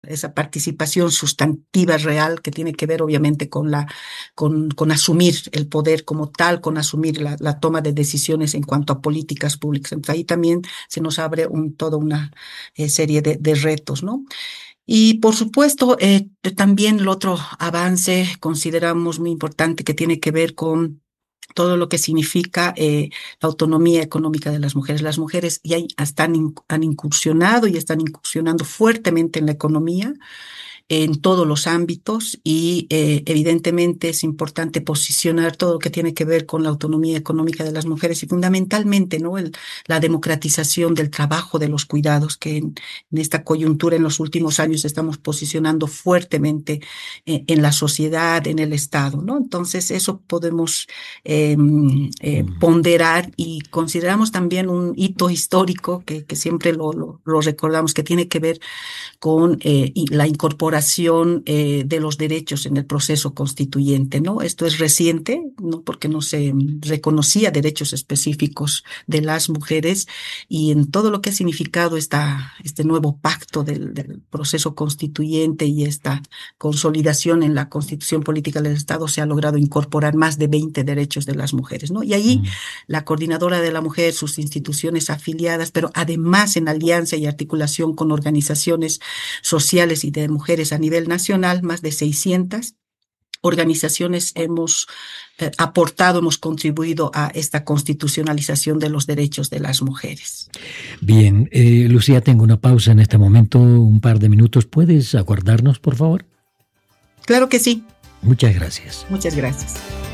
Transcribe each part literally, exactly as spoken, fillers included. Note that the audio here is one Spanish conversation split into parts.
esa participación sustantiva real que tiene que ver obviamente con, la, con, con asumir el poder como tal, con asumir la, la toma de decisiones en cuanto a políticas públicas. Entonces ahí también se nos abre un, toda una eh, serie de, de retos, ¿no? Y por supuesto, eh, también el otro avance consideramos muy importante que tiene que ver con todo lo que significa eh, la autonomía económica de las mujeres. Las mujeres ya están, han incursionado y están incursionando fuertemente en la economía, en todos los ámbitos, y eh, evidentemente es importante posicionar todo lo que tiene que ver con la autonomía económica de las mujeres y fundamentalmente, ¿no? El, la democratización del trabajo, de los cuidados, que en, en esta coyuntura en los últimos años estamos posicionando fuertemente eh, en la sociedad, en el Estado, ¿no? Entonces eso podemos eh, eh, ponderar, y consideramos también un hito histórico que, que siempre lo, lo, lo recordamos, que tiene que ver con eh, la incorporación Eh, de los derechos en el proceso constituyente, ¿no? Esto es reciente, ¿no? Porque no se reconocía derechos específicos de las mujeres, y en todo lo que ha significado esta, este nuevo pacto del, del proceso constituyente y esta consolidación en la Constitución Política del Estado, se ha logrado incorporar más de veinte derechos de las mujeres, ¿no? Y allí mm. la Coordinadora de la Mujer, sus instituciones afiliadas, pero además en alianza y articulación con organizaciones sociales y de mujeres a nivel nacional, más de seiscientas organizaciones hemos eh, aportado, hemos contribuido a esta constitucionalización de los derechos de las mujeres. Bien, eh, Lucía, tengo una pausa en este momento, un par de minutos. ¿Puedes aguardarnos, por favor? Claro que sí. Muchas gracias. Muchas gracias.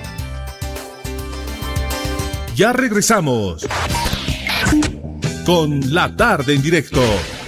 Ya regresamos con La Tarde en Directo.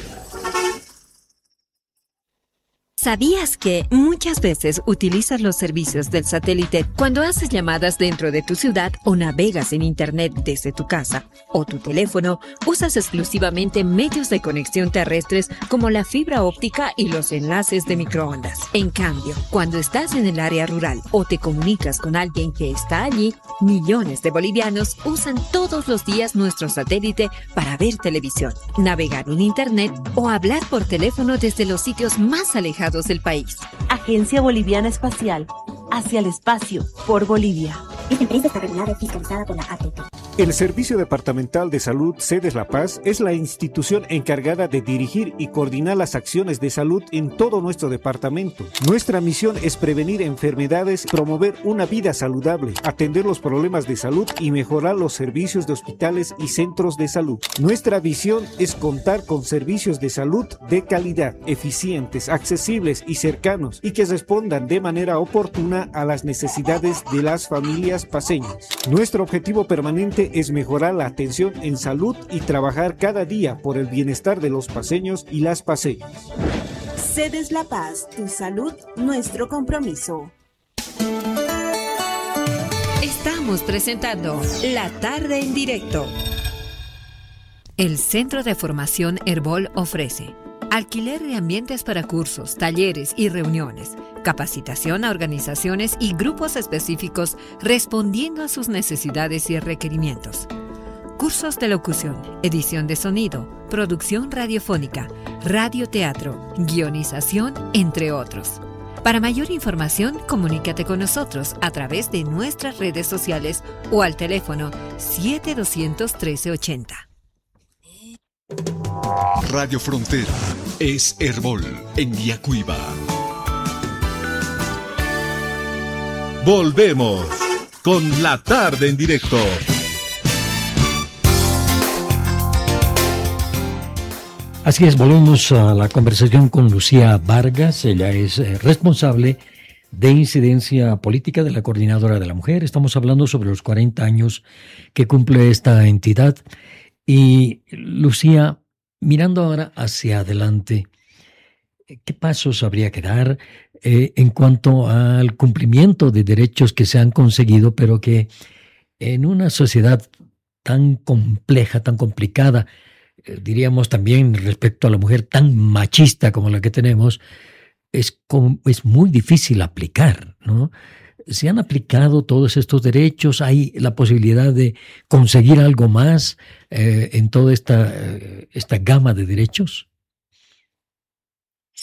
¿Sabías que muchas veces utilizas los servicios del satélite cuando haces llamadas dentro de tu ciudad o navegas en internet desde tu casa o tu teléfono? Usas exclusivamente medios de conexión terrestres como la fibra óptica y los enlaces de microondas. En cambio, cuando estás en el área rural o te comunicas con alguien que está allí, millones de bolivianos usan todos los días nuestro satélite para ver televisión, navegar en internet o hablar por teléfono desde los sitios más alejados del país. Agencia Boliviana Espacial, hacia el espacio, por Bolivia. Esta empresa está regulada y fiscalizada por la A T P. El Servicio Departamental de Salud Sedes La Paz es la institución encargada de dirigir y coordinar las acciones de salud en todo nuestro departamento. Nuestra misión es prevenir enfermedades, promover una vida saludable, atender los problemas de salud y mejorar los servicios de hospitales y centros de salud. Nuestra visión es contar con servicios de salud de calidad, eficientes, accesibles y cercanos, y que respondan de manera oportuna a las necesidades de las familias paceñas. Nuestro objetivo permanente es mejorar la atención en salud y trabajar cada día por el bienestar de los paceños y las paceñas. Sedes La Paz, tu salud, nuestro compromiso. Estamos presentando La Tarde en Directo. El Centro de Formación Herbol ofrece alquiler de ambientes para cursos, talleres y reuniones, capacitación a organizaciones y grupos específicos respondiendo a sus necesidades y requerimientos. Cursos de locución, edición de sonido, producción radiofónica, radioteatro, guionización, entre otros. Para mayor información, comunícate con nosotros a través de nuestras redes sociales o al teléfono siete dos cero cero, uno tres ocho cero. Radio Frontera es Herbol en Yacuiba. Volvemos con La Tarde en Directo. Así es, volvemos a la conversación con Lucía Vargas. Ella es eh, responsable de incidencia política de la Coordinadora de la Mujer. Estamos hablando sobre los cuarenta años que cumple esta entidad. Y Lucía, mirando ahora hacia adelante, ¿qué pasos habría que dar eh, en cuanto al cumplimiento de derechos que se han conseguido, pero que en una sociedad tan compleja, tan complicada, eh, diríamos también respecto a la mujer tan machista como la que tenemos, es, como, es muy difícil aplicar, ¿no? ¿Se han aplicado todos estos derechos? ¿Hay la posibilidad de conseguir algo más eh, en toda esta, esta gama de derechos?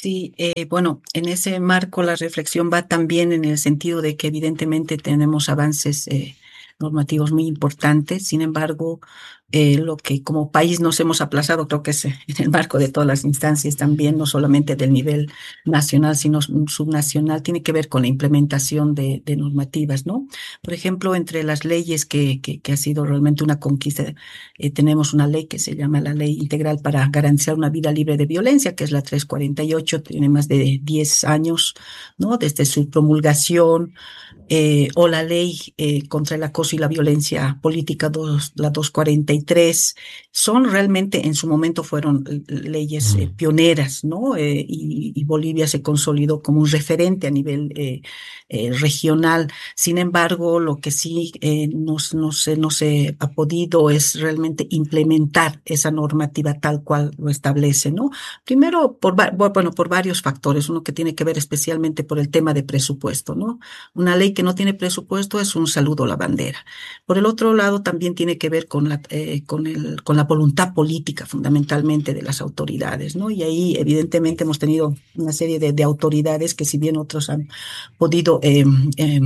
Sí, eh, bueno, en ese marco la reflexión va también en el sentido de que evidentemente tenemos avances eh, normativos muy importantes. Sin embargo, eh, lo que como país nos hemos aplazado, creo que es eh, en el marco de todas las instancias también, no solamente del nivel nacional, sino subnacional, tiene que ver con la implementación de, de normativas, ¿no? Por ejemplo, entre las leyes que, que, que ha sido realmente una conquista, eh, tenemos una ley que se llama la Ley Integral para Garantizar una Vida Libre de Violencia, que es la trescientos cuarenta y ocho, tiene más de diez años, ¿no? Desde su promulgación, eh, o la Ley eh, contra el Acoso y la Violencia Política, dos, la doscientos cuarenta y tres, son realmente, en su momento fueron leyes eh, pioneras, ¿no? Eh, y, y Bolivia se consolidó como un referente a nivel eh, eh, regional. Sin embargo, lo que sí eh, no, no, se, no se ha podido es realmente implementar esa normativa tal cual lo establece, ¿no? Primero, por, bueno, por varios factores. Uno que tiene que ver especialmente por el tema de presupuesto, ¿no? Una ley que no tiene presupuesto es un saludo a la bandera. Por el otro lado, también tiene que ver con la, eh, con el, con la voluntad política, fundamentalmente, de las autoridades, ¿no? Y ahí, evidentemente, hemos tenido una serie de, de autoridades que, si bien otros han podido eh, eh,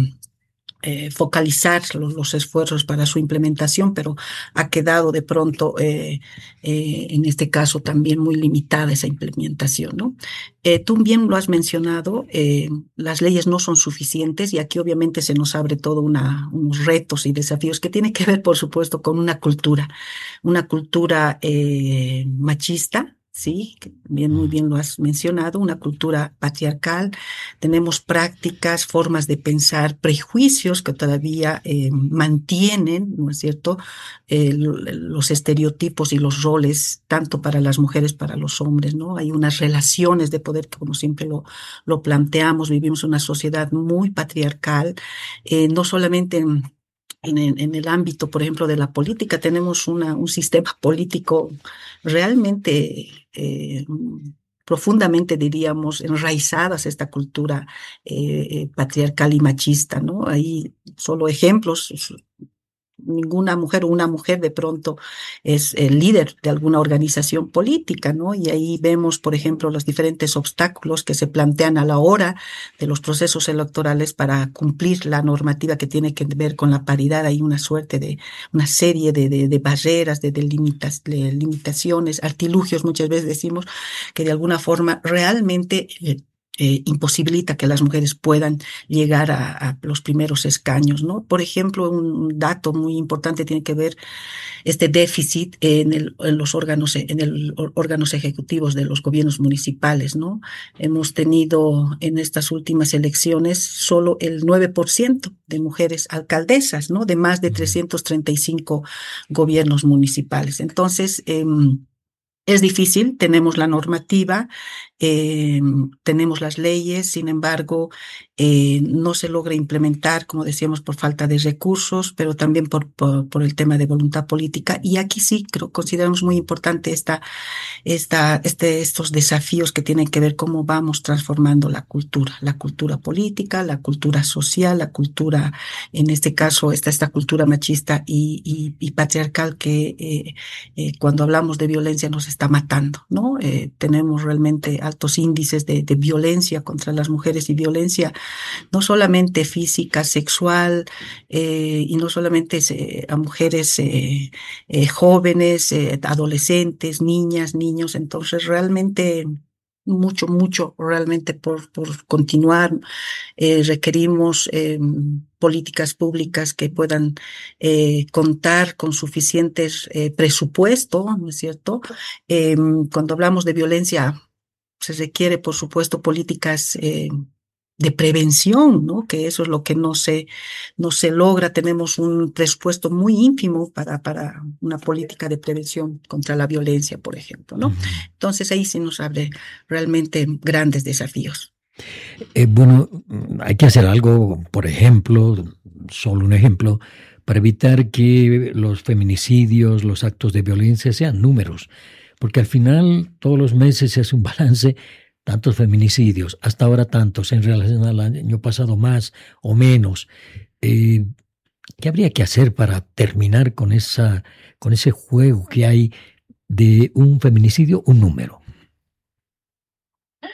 Eh, focalizar los, los esfuerzos para su implementación, pero ha quedado de pronto, eh, eh, en este caso, también muy limitada esa implementación, ¿no? Eh, tú bien lo has mencionado, eh, las leyes no son suficientes y aquí obviamente se nos abre todo una, unos retos y desafíos que tienen que ver, por supuesto, con una cultura, una cultura eh, machista. Sí, bien, muy bien lo has mencionado, una cultura patriarcal. Tenemos prácticas, formas de pensar, prejuicios que todavía eh, mantienen, ¿no es cierto?, eh, los estereotipos y los roles, tanto para las mujeres, para los hombres, ¿no? Hay unas relaciones de poder que, como siempre lo, lo planteamos, vivimos una sociedad muy patriarcal, eh, no solamente en En el, en el ámbito, por ejemplo, de la política, tenemos una, un sistema político realmente eh, profundamente, diríamos, enraizadas esta cultura eh, patriarcal y machista, ¿no? Hay solo ejemplos. Ninguna mujer o una mujer de pronto es el líder de alguna organización política, ¿no? Y ahí vemos, por ejemplo, los diferentes obstáculos que se plantean a la hora de los procesos electorales para cumplir la normativa que tiene que ver con la paridad. Hay una suerte de, una serie de, de, de barreras, de, de, limitas, de limitaciones, artilugios, muchas veces decimos, que de alguna forma realmente eh, Eh, imposibilita que las mujeres puedan llegar a, a los primeros escaños, ¿no? Por ejemplo, un dato muy importante tiene que ver este déficit en, el, en los órganos, en el órganos ejecutivos de los gobiernos municipales, ¿no? Hemos tenido en estas últimas elecciones solo el nueve por ciento de mujeres alcaldesas, ¿no? De más de trescientos treinta y cinco gobiernos municipales. Entonces, eh, es difícil, tenemos la normativa, eh, tenemos las leyes, sin embargo, eh, no se logra implementar, como decíamos, por falta de recursos, pero también por, por, por el tema de voluntad política. Y aquí sí creo, consideramos muy importante esta, esta, este, estos desafíos que tienen que ver cómo vamos transformando la cultura, la cultura política, la cultura social, la cultura, en este caso, esta, esta cultura machista y, y, y patriarcal que eh, eh, cuando hablamos de violencia nos está matando, ¿no? Eh, tenemos realmente altos índices de, de violencia contra las mujeres y violencia no solamente física, sexual, eh, y no solamente eh, a mujeres eh, eh, jóvenes, eh, adolescentes, niñas, niños. Entonces realmente mucho, mucho realmente por, por continuar. Eh, requerimos eh, políticas públicas que puedan eh, contar con suficientes eh, presupuesto, ¿no es cierto? Eh, cuando hablamos de violencia, se requiere, por supuesto, políticas eh, de prevención, ¿no? Que eso es lo que no se, no se logra. Tenemos un presupuesto muy ínfimo para, para una política de prevención contra la violencia, por ejemplo, ¿no? Entonces ahí sí nos abre realmente grandes desafíos. Eh, bueno, hay que hacer algo, por ejemplo, solo un ejemplo, para evitar que los feminicidios, los actos de violencia sean números. Porque al final todos los meses se hace un balance, tantos feminicidios, hasta ahora tantos, en relación al año pasado más o menos. Eh, ¿Qué habría que hacer para terminar con, esa, con ese juego que hay de un feminicidio, un número?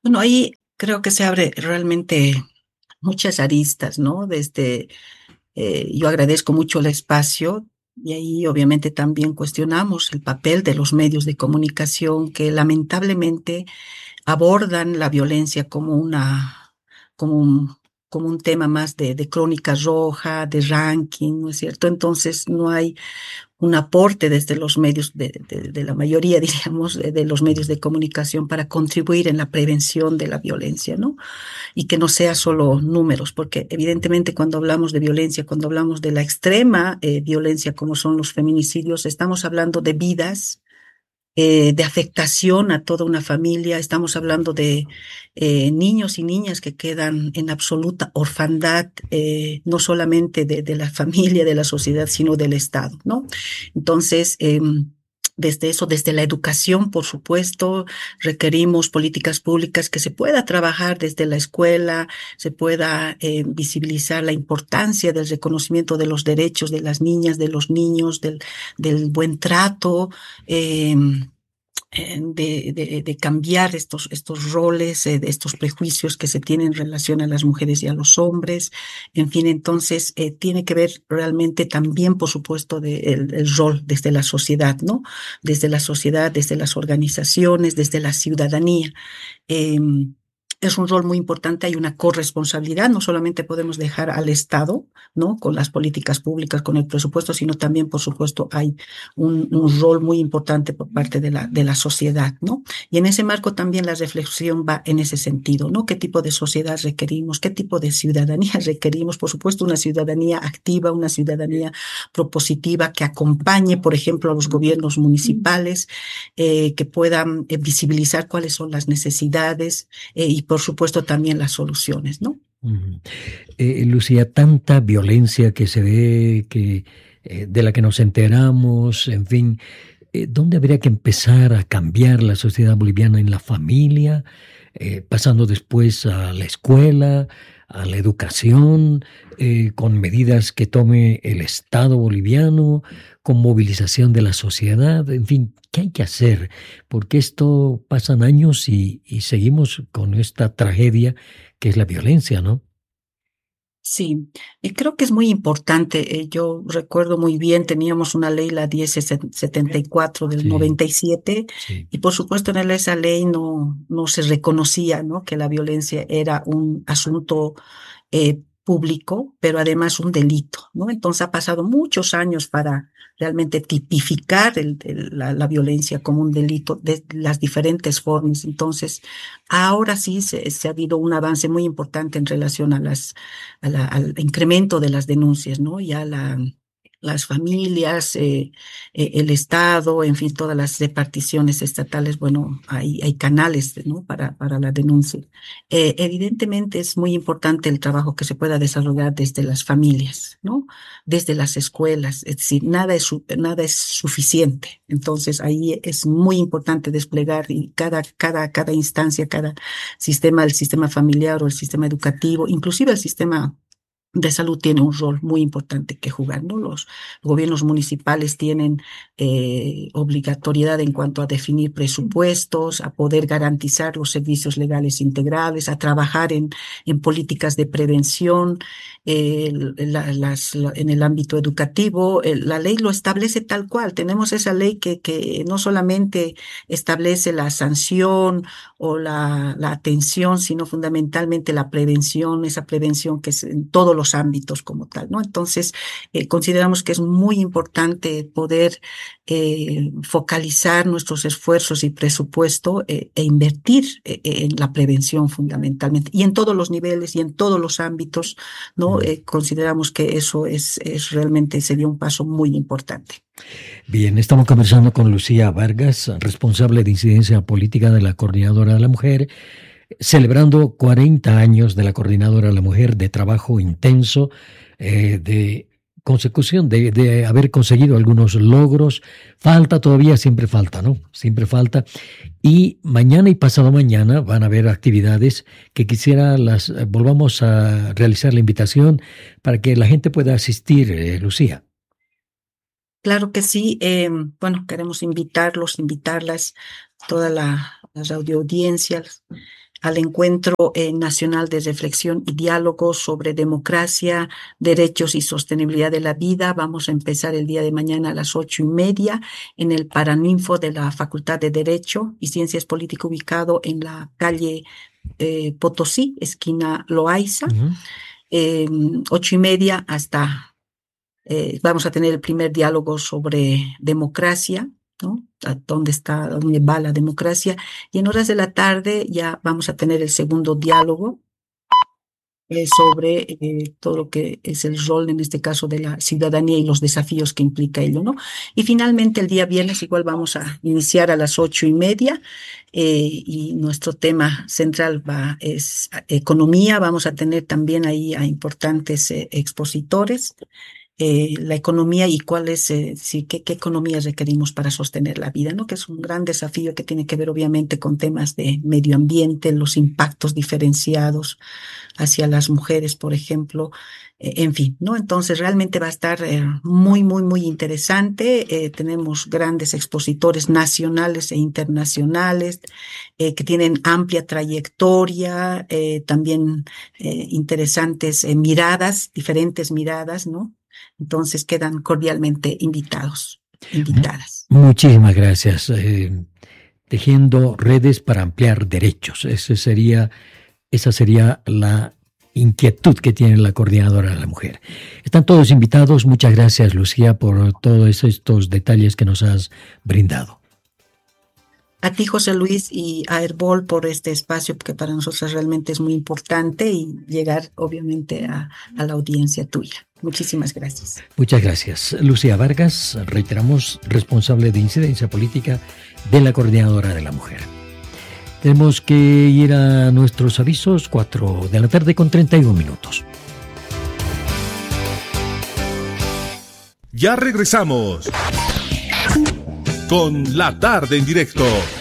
Bueno, ahí creo que se abre realmente muchas aristas, ¿no? Desde, eh, yo agradezco mucho el espacio y ahí obviamente también cuestionamos el papel de los medios de comunicación que lamentablemente abordan la violencia como una, como un, como un tema más de, de crónica roja, de ranking, ¿no es cierto? Entonces no hay un aporte desde los medios, de, de, de la mayoría, diríamos, de, de los medios de comunicación para contribuir en la prevención de la violencia, ¿no? Y que no sea solo números, porque evidentemente cuando hablamos de violencia, cuando hablamos de la extrema eh, violencia como son los feminicidios, estamos hablando de vidas, eh, de afectación a toda una familia, estamos hablando de eh, niños y niñas que quedan en absoluta orfandad, eh, no solamente de, de la familia, de la sociedad, sino del Estado, ¿no? Entonces, eh, desde eso, desde la educación, por supuesto, requerimos políticas públicas que se pueda trabajar desde la escuela, se pueda eh, visibilizar la importancia del reconocimiento de los derechos de las niñas, de los niños, del, del buen trato, eh, de, de, de cambiar estos, estos roles, eh, de estos prejuicios que se tienen en relación a las mujeres y a los hombres. En fin, entonces eh, tiene que ver realmente también, por supuesto, de el, el rol desde la sociedad, ¿no? Desde la sociedad, desde las organizaciones, desde la ciudadanía. Eh, Es un rol muy importante, hay una corresponsabilidad, no solamente podemos dejar al Estado, ¿no? Con las políticas públicas, con el presupuesto, sino también, por supuesto, hay un, un rol muy importante por parte de la, de la sociedad, ¿no? Y en ese marco también la reflexión va en ese sentido, ¿no? ¿Qué tipo de sociedad requerimos? ¿Qué tipo de ciudadanía requerimos? Por supuesto, una ciudadanía activa, una ciudadanía propositiva que acompañe, por ejemplo, a los gobiernos municipales, eh, que puedan eh, visibilizar cuáles son las necesidades eh, y por supuesto también las soluciones, ¿no? Uh-huh. Eh, Lucía, tanta violencia que se ve, que, eh, de la que nos enteramos, en fin, eh, ¿dónde habría que empezar a cambiar la sociedad boliviana? ¿En la familia? Eh, pasando después a la escuela, a la educación, eh, con medidas que tome el Estado boliviano, con movilización de la sociedad, en fin, ¿qué hay que hacer? Porque esto pasan años y, y seguimos con esta tragedia que es la violencia, ¿no? Sí, y creo que es muy importante. Eh, yo recuerdo muy bien, teníamos una ley, la diez setenta y cuatro del Sí, noventa y siete, sí. y por supuesto en esa ley no, no se reconocía, ¿no? Que la violencia era un asunto eh, público, pero además un delito, ¿no? Entonces ha pasado muchos años para realmente tipificar el, el, la, la violencia como un delito de las diferentes formas. Entonces, ahora sí se, se ha habido un avance muy importante en relación a las, a la, al incremento de las denuncias, ¿no? Ya la, las familias, eh, eh, el Estado, en fin, todas las reparticiones estatales, bueno, hay, hay canales, ¿no? Para, para la denuncia. Eh, evidentemente es muy importante el trabajo que se pueda desarrollar desde las familias, ¿no? Desde las escuelas, es decir, nada es, nada es suficiente. Entonces ahí es muy importante desplegar y cada, cada, cada instancia, cada sistema, el sistema familiar o el sistema educativo, inclusive el sistema de salud tiene un rol muy importante que jugar, ¿no? Los gobiernos municipales tienen eh, obligatoriedad en cuanto a definir presupuestos, a poder garantizar los servicios legales integrales, a trabajar en, en políticas de prevención, eh, la, las, la, en el ámbito educativo. Eh, la ley lo establece tal cual. Tenemos esa ley que, que no solamente establece la sanción o la, la atención, sino fundamentalmente la prevención, esa prevención que es en todos los ámbitos como tal, ¿no? Entonces, eh, consideramos que es muy importante poder eh, focalizar nuestros esfuerzos y presupuesto eh, e invertir eh, en la prevención fundamentalmente y en todos los niveles y en todos los ámbitos, ¿no? Eh, consideramos que eso es, es realmente sería un paso muy importante. Bien, estamos conversando con Lucía Vargas, responsable de incidencia política de la Coordinadora de la Mujer, celebrando cuarenta años de la Coordinadora de la Mujer, de trabajo intenso, eh, de consecución, de, de haber conseguido algunos logros. Falta todavía, siempre falta, ¿no? Siempre falta. Y mañana y pasado mañana van a haber actividades que quisiera las volvamos a realizar la invitación para que la gente pueda asistir, eh, Lucía. Claro que sí. Eh, bueno, queremos invitarlos, invitarlas, todas la, las audiencias, al Encuentro eh, Nacional de Reflexión y Diálogo sobre Democracia, Derechos y Sostenibilidad de la Vida. Vamos a empezar el día de mañana a las ocho y media en el Paraninfo de la Facultad de Derecho y Ciencias Políticas, ubicado en la calle eh, Potosí, esquina Loaiza. Uh-huh. eh, ocho y media hasta... Eh, vamos a tener el primer diálogo sobre democracia, ¿no? ¿Dónde está, dónde va la democracia? Y en horas de la tarde ya vamos a tener el segundo diálogo eh, sobre eh, todo lo que es el rol, en este caso, de la ciudadanía y los desafíos que implica ello, ¿no? Y finalmente el día viernes igual vamos a iniciar a las ocho y media eh, y nuestro tema central va es economía. Vamos a tener también ahí a importantes eh, expositores. Eh, la economía y cuáles, eh, sí, qué, qué economía requerimos para sostener la vida, ¿no? Que es un gran desafío que tiene que ver obviamente con temas de medio ambiente, los impactos diferenciados hacia las mujeres, por ejemplo, eh, en fin, ¿no? Entonces realmente va a estar eh, muy, muy, muy interesante. Eh, tenemos grandes expositores nacionales e internacionales eh, que tienen amplia trayectoria, eh, también eh, interesantes eh, miradas, diferentes miradas, ¿no? Entonces quedan cordialmente invitados, invitadas. Muchísimas gracias. Eh, tejiendo redes para ampliar derechos. Ese sería, esa sería la inquietud que tiene la Coordinadora de la Mujer. Están todos invitados. Muchas gracias, Lucía, por todos estos detalles que nos has brindado. A ti, José Luis, y a Herbol por este espacio, que para nosotros realmente es muy importante, y llegar obviamente a, a la audiencia tuya. Muchísimas gracias. Muchas gracias. Lucía Vargas, reiteramos, responsable de incidencia política de la Coordinadora de la Mujer. Tenemos que ir a nuestros avisos, cuatro de la tarde con treinta y un minutos. Ya regresamos con La Tarde en Directo.